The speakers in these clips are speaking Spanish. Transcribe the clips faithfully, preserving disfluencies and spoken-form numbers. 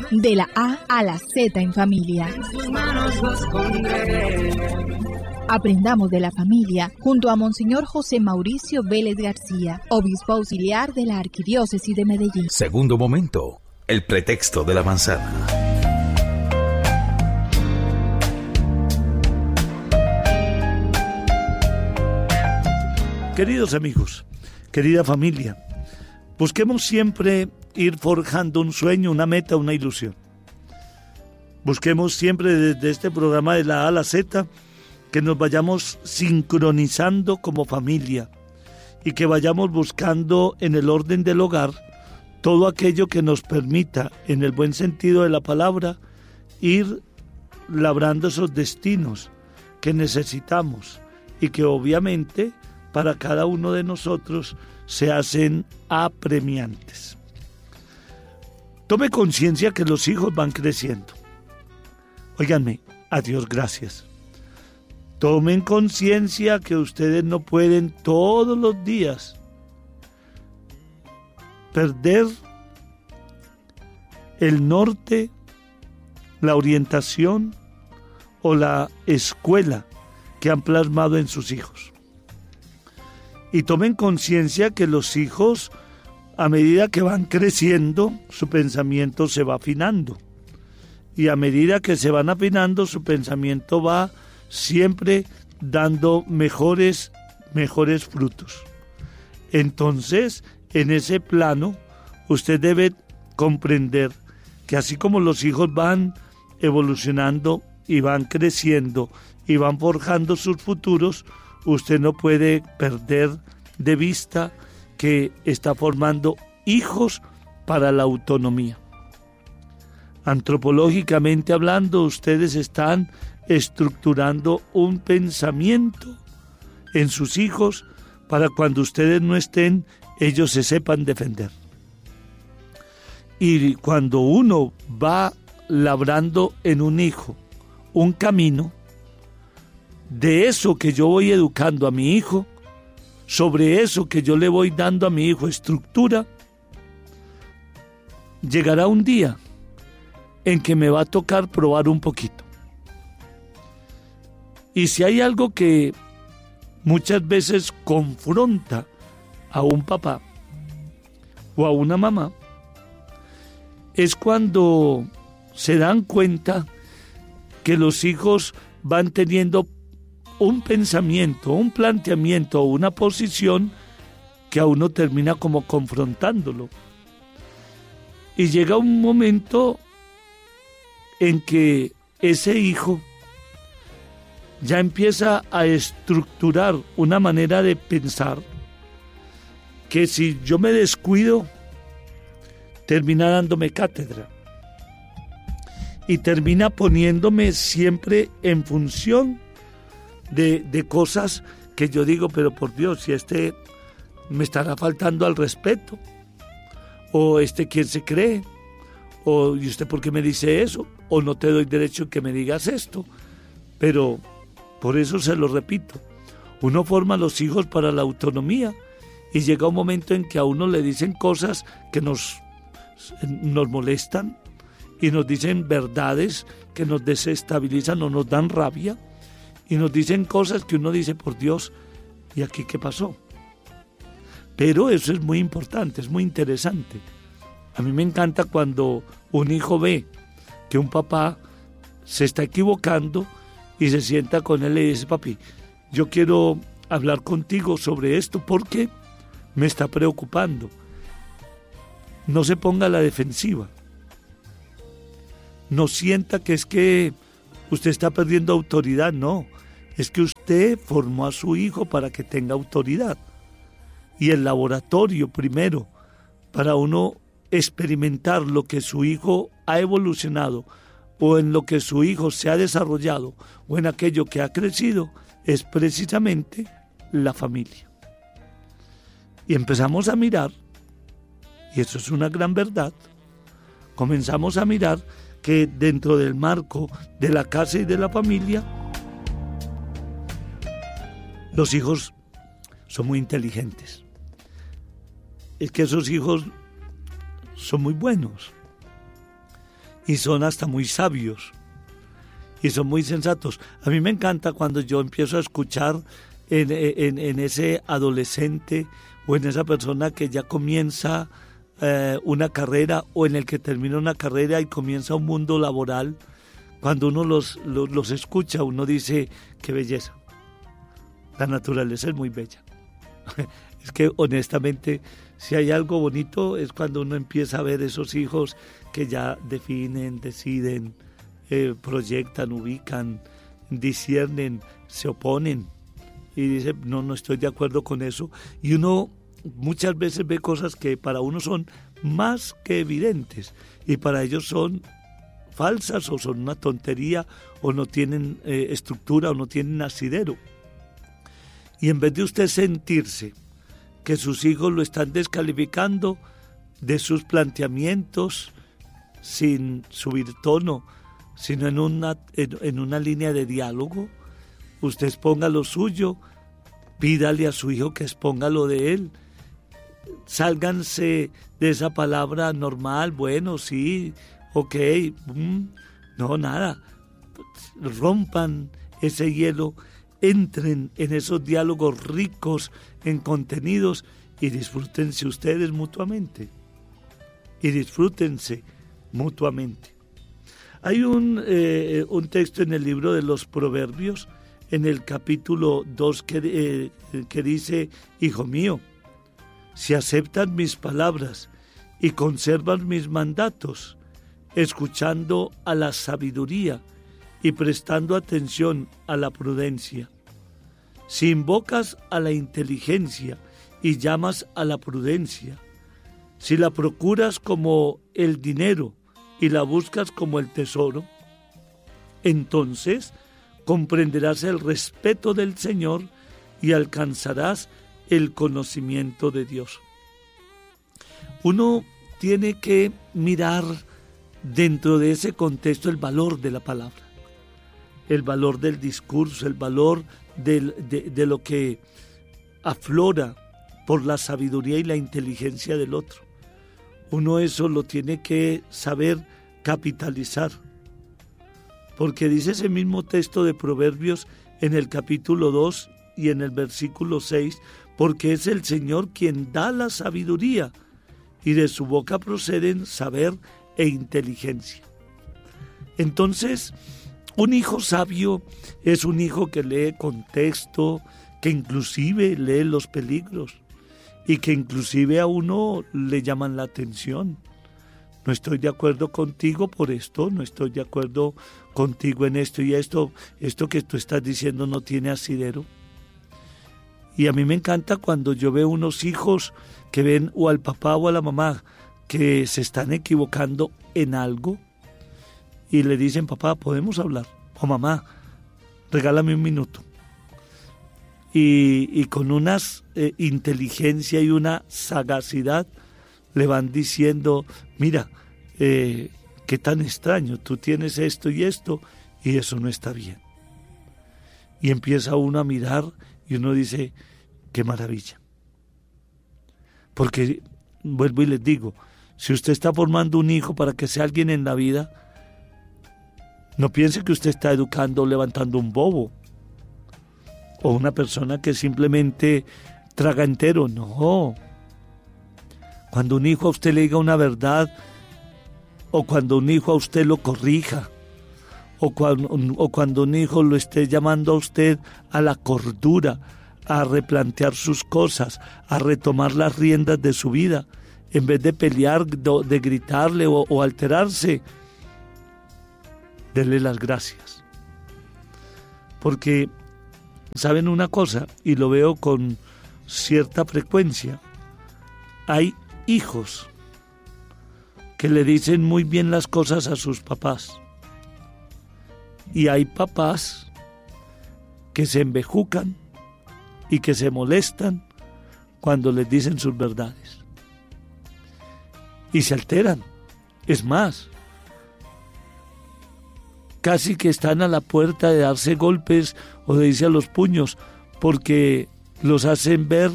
De la A a la Z en familia. En sus manos los pondré. Aprendamos de la familia junto a Monseñor José Mauricio Vélez García, obispo auxiliar de la Arquidiócesis de Medellín. Segundo momento, el pretexto de la manzana. Queridos amigos, querida familia, busquemos siempre ir forjando un sueño, una meta, una ilusión. Busquemos siempre desde este programa de la A a la Z que nos vayamos sincronizando como familia y que vayamos buscando en el orden del hogar todo aquello que nos permita, en el buen sentido de la palabra, ir labrando esos destinos que necesitamos y que obviamente para cada uno de nosotros se hacen apremiantes. Tome conciencia que los hijos van creciendo. Óiganme, a Dios gracias. Tomen conciencia que ustedes no pueden todos los días perder el norte, la orientación o la escuela que han plasmado en sus hijos. Y tomen conciencia que los hijos, a medida que van creciendo, su pensamiento se va afinando. Y a medida que se van afinando, su pensamiento va siempre dando mejores, mejores frutos. Entonces, en ese plano, usted debe comprender que así como los hijos van evolucionando y van creciendo y van forjando sus futuros, usted no puede perder de vista que está formando hijos para la autonomía. Antropológicamente hablando, ustedes están estructurando un pensamiento en sus hijos para cuando ustedes no estén, ellos se sepan defender. Y cuando uno va labrando en un hijo un camino, de eso que yo voy educando a mi hijo, sobre eso que yo le voy dando a mi hijo estructura, llegará un día en que me va a tocar probar un poquito. Y si hay algo que muchas veces confronta a un papá o a una mamá, es cuando se dan cuenta que los hijos van teniendo un pensamiento, un planteamiento o una posición que a uno termina como confrontándolo. Y llega un momento en que ese hijo ya empieza a estructurar una manera de pensar que si yo me descuido, termina dándome cátedra y termina poniéndome siempre en función de, de cosas que yo digo, pero por Dios, si este me estará faltando al respeto, o este quién se cree, o ¿y usted por qué me dice eso? O no te doy derecho que me digas esto. Pero por eso se lo repito, uno forma a los hijos para la autonomía y llega un momento en que a uno le dicen cosas que nos, nos molestan y nos dicen verdades que nos desestabilizan o nos dan rabia y nos dicen cosas que uno dice, por Dios, ¿y aquí qué pasó? Pero eso es muy importante, es muy interesante. A mí me encanta cuando un hijo ve que un papá se está equivocando y se sienta con él y le dice, papi, yo quiero hablar contigo sobre esto porque me está preocupando. No se ponga a la defensiva. No sienta que es que usted está perdiendo autoridad, no. Es que usted formó a su hijo para que tenga autoridad. Y el laboratorio primero, para uno experimentar lo que su hijo ha evolucionado o en lo que su hijo se ha desarrollado o en aquello que ha crecido, es precisamente la familia. Y empezamos a mirar, y eso es una gran verdad, comenzamos a mirar que dentro del marco de la casa y de la familia, los hijos son muy inteligentes. Es que esos hijos son muy buenos. y son hasta muy sabios y son muy sensatos. A mí me encanta cuando yo empiezo a escuchar en, en, en ese adolescente o en esa persona que ya comienza eh, una carrera o en el que termina una carrera y comienza un mundo laboral. Cuando uno los, los, los escucha, uno dice, qué belleza. La naturaleza es muy bella. Es que honestamente, si hay algo bonito es cuando uno empieza a ver esos hijos que ya definen, deciden, eh, proyectan, ubican, disciernen, se oponen y dice, no, no estoy de acuerdo con eso. Y uno muchas veces ve cosas que para uno son más que evidentes y para ellos son falsas o son una tontería o no tienen eh, estructura o no tienen asidero. Y en vez de usted sentirse que sus hijos lo están descalificando de sus planteamientos sin subir tono, sino en una, en, en una línea de diálogo, usted exponga lo suyo, pídale a su hijo que exponga lo de él, sálganse de esa palabra normal, bueno, sí, ok, mm, no, nada, rompan ese hielo, entren en esos diálogos ricos en contenidos y disfrútense ustedes mutuamente. Y disfrútense mutuamente. Hay un, eh, un texto en el libro de los Proverbios, en el capítulo dos, que, eh, que dice, hijo mío, si aceptan mis palabras y conservan mis mandatos, escuchando a la sabiduría y prestando atención a la prudencia. Si invocas a la inteligencia y llamas a la prudencia, si la procuras como el dinero y la buscas como el tesoro, entonces comprenderás el respeto del Señor y alcanzarás el conocimiento de Dios. Uno tiene que mirar dentro de ese contexto el valor de la palabra, el valor del discurso, el valor de, de, de lo que aflora por la sabiduría y la inteligencia del otro. Uno eso lo tiene que saber capitalizar, porque dice ese mismo texto de Proverbios en el capítulo dos y en el versículo seis, porque es el Señor quien da la sabiduría y de su boca proceden saber e inteligencia. Entonces, un hijo sabio es un hijo que lee contexto, que inclusive lee los peligros y que inclusive a uno le llaman la atención. No estoy de acuerdo contigo por esto, no estoy de acuerdo contigo en esto y esto, esto que tú estás diciendo no tiene asidero. Y a mí me encanta cuando yo veo unos hijos que ven o al papá o a la mamá que se están equivocando en algo y le dicen, papá, ¿podemos hablar? O mamá, regálame un minuto. Y, y con una eh, inteligencia y una sagacidad le van diciendo, mira, eh, qué tan extraño, tú tienes esto y esto y eso no está bien. Y empieza uno a mirar y uno dice, qué maravilla. Porque, vuelvo y les digo, si usted está formando un hijo para que sea alguien en la vida, no piense que usted está educando o levantando un bobo o una persona que simplemente traga entero, no. Cuando un hijo a usted le diga una verdad o cuando un hijo a usted lo corrija o cuando, o cuando un hijo lo esté llamando a usted a la cordura, a replantear sus cosas, a retomar las riendas de su vida, en vez de pelear, de, de gritarle o, o alterarse, denle las gracias. Porque, ¿saben una cosa? Y lo veo con cierta frecuencia. Hay hijos que le dicen muy bien las cosas a sus papás. Y hay papás que se embejucan y que se molestan cuando les dicen sus verdades. Y se alteran. Es más, casi que están a la puerta de darse golpes o de irse a los puños porque los hacen ver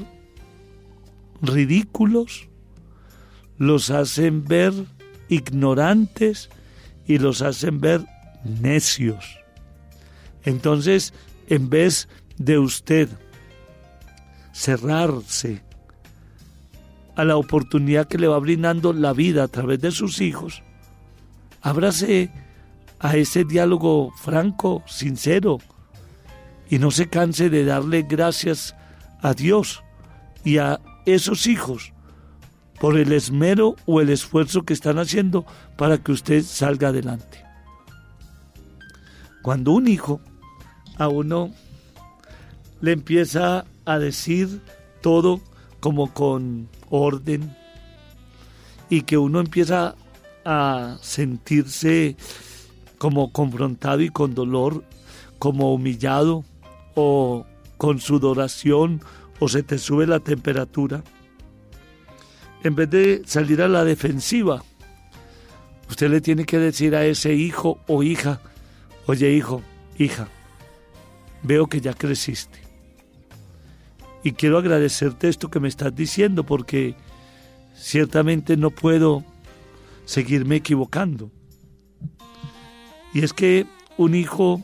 ridículos, los hacen ver ignorantes y los hacen ver necios. Entonces, en vez de usted cerrarse a la oportunidad que le va brindando la vida a través de sus hijos, ábrase a ese diálogo franco, sincero, y no se canse de darle gracias a Dios y a esos hijos por el esmero o el esfuerzo que están haciendo para que usted salga adelante. Cuando un hijo a uno le empieza a decir todo como con orden y que uno empieza a sentirse como confrontado y con dolor, como humillado o con sudoración, o se te sube la temperatura, en vez de salir a la defensiva, usted le tiene que decir a ese hijo o hija: oye, hijo, hija, veo que ya creciste y quiero agradecerte esto que me estás diciendo, porque ciertamente no puedo seguirme equivocando. Y es que un hijo,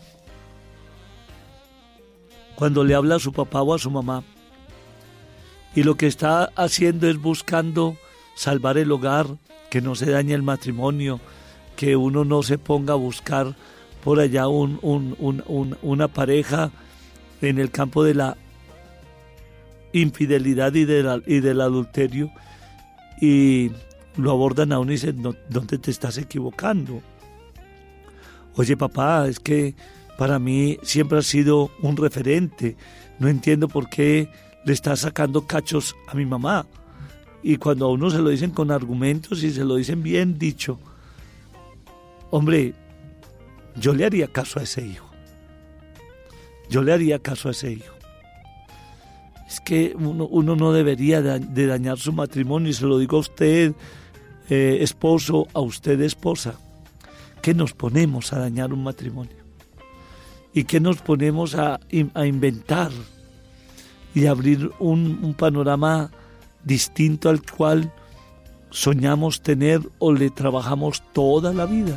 cuando le habla a su papá o a su mamá, y lo que está haciendo es buscando salvar el hogar, que no se dañe el matrimonio, que uno no se ponga a buscar por allá un, un, un, un, una pareja en el campo de la infidelidad y, de la, y del adulterio, y lo abordan a uno y dicen: no, ¿dónde te estás equivocando? Oye, papá, es que para mí siempre has sido un referente, no entiendo por qué le estás sacando cachos a mi mamá. Y cuando a uno se lo dicen con argumentos y se lo dicen bien dicho, hombre, yo le haría caso a ese hijo. Yo le haría caso a ese hijo. Es que uno, uno no debería de, de dañar su matrimonio, y se lo digo a usted, eh, esposo, a usted, esposa. ¿Qué nos ponemos a dañar un matrimonio? ¿Y qué nos ponemos a, a inventar y abrir un, un panorama distinto al cual soñamos tener o le trabajamos toda la vida?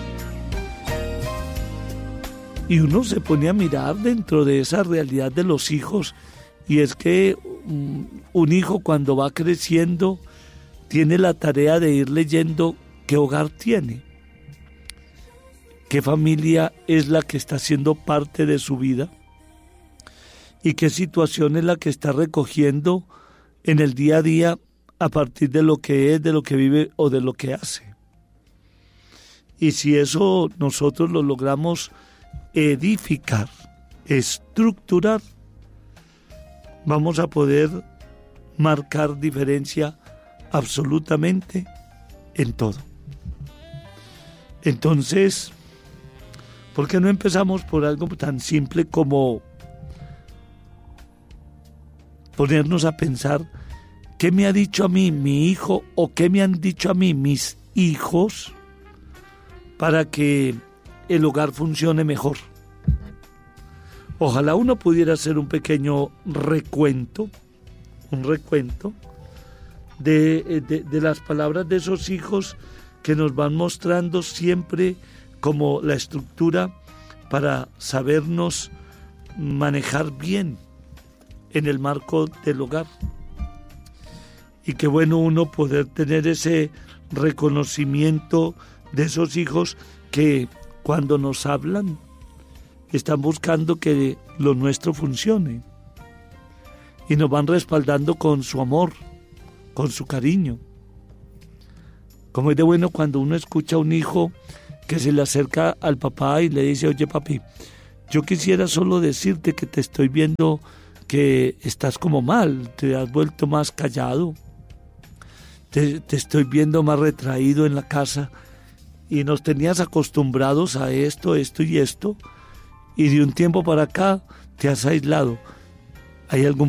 Y uno se pone a mirar dentro de esa realidad de los hijos, y es que un hijo, cuando va creciendo, tiene la tarea de ir leyendo qué hogar tiene, qué familia es la que está siendo parte de su vida, y qué situación es la que está recogiendo en el día a día a partir de lo que es, de lo que vive o de lo que hace. Y si eso nosotros lo logramos edificar, estructurar, vamos a poder marcar diferencia absolutamente en todo. Entonces, ¿por qué no empezamos por algo tan simple como ponernos a pensar qué me ha dicho a mí mi hijo o qué me han dicho a mí mis hijos para que el hogar funcione mejor? Ojalá uno pudiera hacer un pequeño recuento, un recuento de, de, de las palabras de esos hijos que nos van mostrando siempre como la estructura para sabernos manejar bien en el marco del hogar. Y qué bueno uno poder tener ese reconocimiento de esos hijos que cuando nos hablan están buscando que lo nuestro funcione y nos van respaldando con su amor, con su cariño. Como es de bueno cuando uno escucha a un hijo que se le acerca al papá y le dice: oye, papi, yo quisiera solo decirte que te estoy viendo que estás como mal, te has vuelto más callado, te, te estoy viendo más retraído en la casa y nos tenías acostumbrados a esto, esto y esto, y de un tiempo para acá te has aislado. ¿Hay algún